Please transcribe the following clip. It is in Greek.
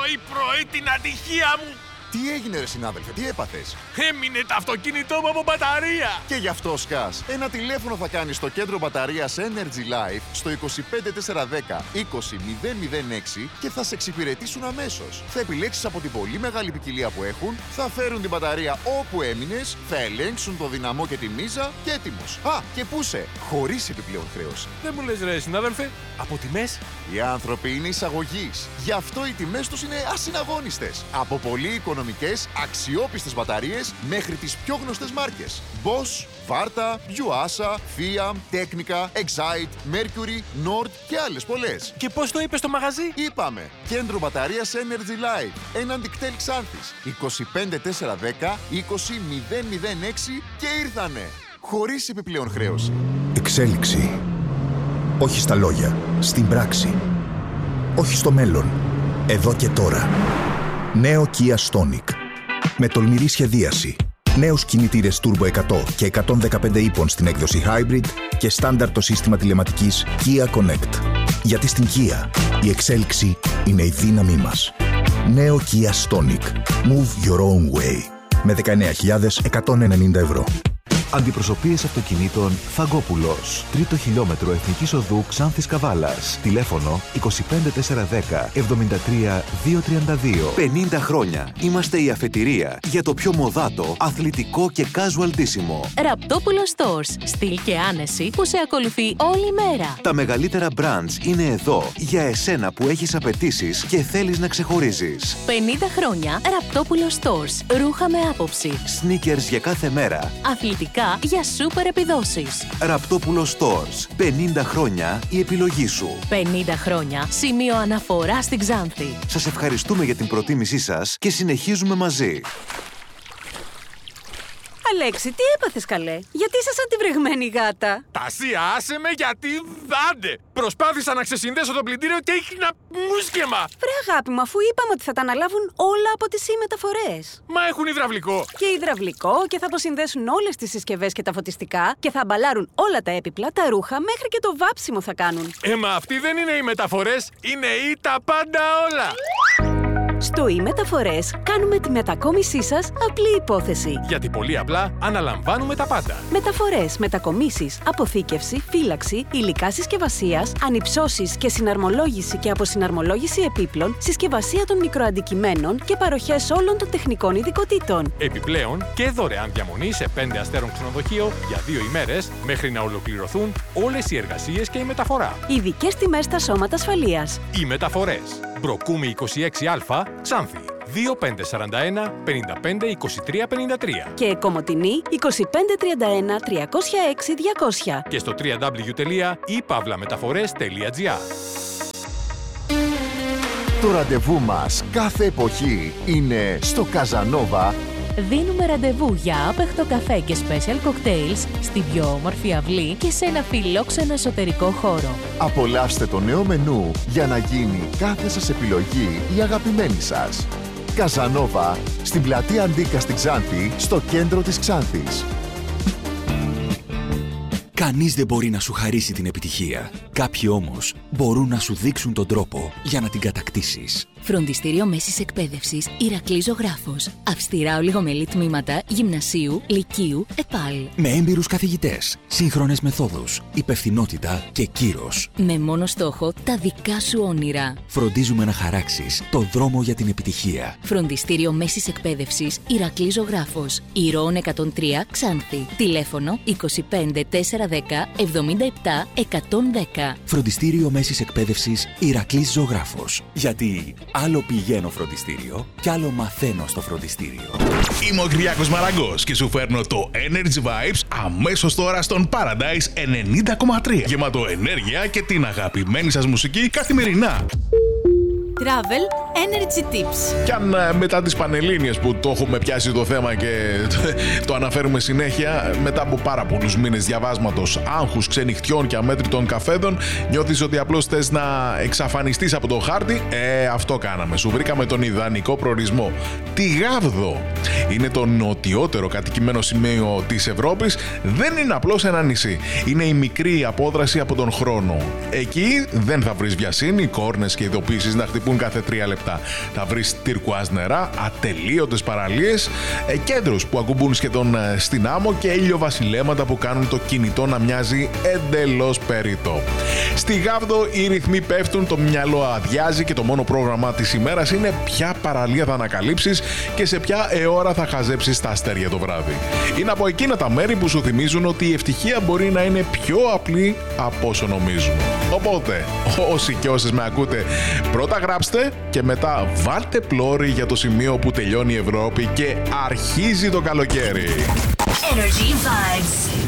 πρωί-πρωί την ατυχία μου. Τι έγινε ρε συνάδελφε, τι έπαθες? Έμεινε το αυτοκίνητό μου από μπαταρία. Και γι' αυτό σκάς. Ένα τηλέφωνο θα κάνεις στο κέντρο μπαταρίας Energy Life στο 25410 20006 και θα σε εξυπηρετήσουν αμέσως. Θα επιλέξεις από την πολύ μεγάλη ποικιλία που έχουν, θα φέρουν την μπαταρία όπου έμεινες, θα ελέγξουν το δυναμό και τη μίζα και έτοιμος. Α, και πούσε, χωρίς επιπλέον χρέωση. Δεν μου λες ρε συνάδελφε, από τιμές? Οι άνθρωποι είναι εισαγωγής. Γι' αυτό οι τιμές τους είναι ασυναγώνιστες. Από πολύ οικονομικές, αξιόπιστες μπαταρίες μέχρι τις πιο γνωστές μάρκες. Bosch, Varta, Yuasa, Fiat, Technica, Excite, Mercury, Nord και άλλες πολλές. Και πώς το είπες στο μαγαζί? Είπαμε, κέντρο μπαταρίας Energy Life, έναντι κτέλ Ξάνθης, 25410 20006 και ήρθανε. Χωρίς επιπλέον χρέωση. Εξέλιξη. Όχι στα λόγια, στην πράξη. Όχι στο μέλλον, εδώ και τώρα. Νέο Kia Stonic. Με τολμηρή σχεδίαση. Νέους κινητήρες Turbo 100 και 115 ύπων στην έκδοση Hybrid και στάνταρ το σύστημα τηλεματικής Kia Connect. Γιατί στην Kia η εξέλιξη είναι η δύναμή μας. Νέο Kia Stonic. Move your own way. Με 19.190 ευρώ. Αντιπροσωπείες αυτοκινήτων Φαγκόπουλος. 3ο χιλιόμετρο Εθνικής Οδού Ξάνθης Καβάλας. Τηλέφωνο 25410 73 232. 50 χρόνια είμαστε η αφετηρία για το πιο μοδάτο, αθλητικό και casual ντύσιμο. Ραπτόπουλος Stores. Στυλ και άνεση που σε ακολουθεί όλη μέρα. Τα μεγαλύτερα brands είναι εδώ για εσένα που έχεις απαιτήσεις και θέλεις να ξεχωρίζεις. 50 χρόνια Ραπτόπουλος Stores. Ρούχα με άποψη. Sneakers για κάθε μέρα. Αθλητικά για σούπερ επιδόσεις. Ραπτόπουλος Stores. 50 χρόνια η επιλογή σου. 50 χρόνια σημείο αναφορά στην Ξάνθη. Σας ευχαριστούμε για την προτίμησή σας και συνεχίζουμε μαζί. Αλέξη, τι έπαθες καλέ? Γιατί είσαι σαν τη βρεγμένη γάτα? Τασία, άσε με γιατί δάντε. Προσπάθησα να ξεσυνδέσω το πλυντήριο και έγινα μουσκεμα. Βρε αγάπη μου, αφού είπαμε ότι θα τα αναλάβουν όλα από τις μεταφορές. Μα έχουν υδραυλικό. Και υδραυλικό και θα αποσυνδέσουν όλες τις συσκευές και τα φωτιστικά και θα αμπαλάρουν όλα τα έπιπλα, τα ρούχα, μέχρι και το βάψιμο θα κάνουν. Μα αυτοί δεν είναι οι μεταφορές, είναι οι τα πάντα όλα. Στο e-Μεταφορές κάνουμε τη μετακόμισή σας απλή υπόθεση. Γιατί πολύ απλά αναλαμβάνουμε τα πάντα. Μεταφορές, μετακομίσεις, αποθήκευση, φύλαξη, υλικά συσκευασίας, ανυψώσεις και συναρμολόγηση και αποσυναρμολόγηση επίπλων, συσκευασία των μικροαντικειμένων και παροχές όλων των τεχνικών ειδικοτήτων. Επιπλέον και δωρεάν διαμονή σε 5 αστέρων ξενοδοχείο για 2 ημέρες μέχρι να ολοκληρωθούν όλες οι εργασίες και η μεταφορά. Ειδικές τιμές στα σώματα ασφαλείας. Οι μεταφορές. Μπροκούμη 26Α, Ξάνθη. 2541 55 23 53. Και Κομοτηνή 2531 306 200. Και στο www.ipavlametaphores.gr. Το ραντεβού μας κάθε εποχή είναι στο Καζανόβα. Δίνουμε ραντεβού για άπεχτο καφέ και special cocktails στην πιο όμορφη αυλή και σε ένα φιλόξενο εσωτερικό χώρο. Απολαύστε το νέο μενού για να γίνει κάθε σας επιλογή η αγαπημένη σας. Καζανόβα, στην πλατεία Αντίκα στην Ξάνθη, στο κέντρο της Ξάνθης. Κανείς δεν μπορεί να σου χαρίσει την επιτυχία. Κάποιοι όμως μπορούν να σου δείξουν τον τρόπο για να την κατακτήσεις. Φροντιστήριο Μέσης Εκπαίδευσης Ηρακλής Ζωγράφος. Αυστηρά ολιγομελή τμήματα γυμνασίου, λυκείου, ΕΠΑΛ. Με έμπειρους καθηγητές, σύγχρονες μεθόδους, υπευθυνότητα και κύρος. Με μόνο στόχο τα δικά σου όνειρα. Φροντίζουμε να χαράξεις το δρόμο για την επιτυχία. Φροντιστήριο Μέσης Εκπαίδευσης Ηρακλής Ζωγράφος. Ηρώων 103 Ξάνθη. Τηλέφωνο 25 410 77 110. Φροντιστήριο Μέσης Εκπαίδευσης Ηρακλής Ζωγράφος. Γιατί άλλο πηγαίνω φροντιστήριο κι άλλο μαθαίνω στο φροντιστήριο. Είμαι ο Κυριάκος Μαραγκός και σου φέρνω το Energy Vibes αμέσως τώρα στον Paradise 90,3. Γεμάτο ενέργεια και την αγαπημένη σας μουσική καθημερινά. Travel Energy Tips. Κι αν μετά τις Πανελλήνιες που το έχουμε πιάσει το θέμα και το αναφέρουμε συνέχεια, μετά από πάρα πολλούς μήνες διαβάσματος, άγχους, ξενυχτιών και αμέτρητων καφέδων, νιώθεις ότι απλώς θες να εξαφανιστείς από το χάρτη? Αυτό κάναμε. Σου βρήκαμε τον ιδανικό προορισμό. Τη Γάβδο. Είναι το νοτιότερο κατοικημένο σημείο της Ευρώπης. Δεν είναι απλώς ένα νησί. Είναι η μικρή απόδραση από τον χρόνο. Εκεί δεν θα βρεις βιασύνη, κόρνες και ειδοποίησεις να χτυπούν κάθε 3 λεπτά. Θα βρεις τυρκουάζ νερά, ατελείωτες παραλίες, κέντρους που ακουμπούν σχεδόν στην άμμο και ηλιοβασιλέματα που κάνουν το κινητό να μοιάζει εντελώς περιττό. Στη Γάβδο οι ρυθμοί πέφτουν, το μυαλό αδειάζει και το μόνο πρόγραμμα της ημέρας είναι ποια παραλία θα ανακαλύψεις και σε ποια ώρα θα χαζέψεις τα αστέρια το βράδυ. Είναι από εκείνα τα μέρη που σου θυμίζουν ότι η ευτυχία μπορεί να είναι πιο απλή από όσο νομίζουμε. Οπότε, όσοι και όσες με ακούτε, πρώτα γράψτε και μετά βάλτε πλώρη για το σημείο που τελειώνει η Ευρώπη και αρχίζει το καλοκαίρι. Energy Vibes.